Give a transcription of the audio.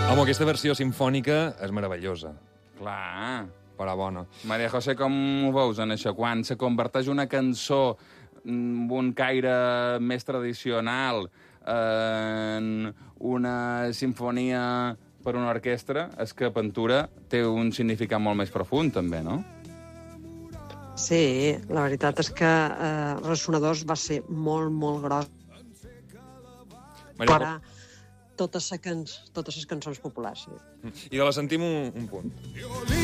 Home, aquesta versió simfònica és meravellosa, Clar. però bona. Maria José, com ho veus en això? Quan se converteix una cançó amb un caire més tradicional en una sinfonia per una orquestra, és que Pentura té un significat molt més profund, també, no? Sí, la veritat és que Ressonadors va ser molt, molt gros per a totes les cançons populars. Sí. I de la sentim un punt.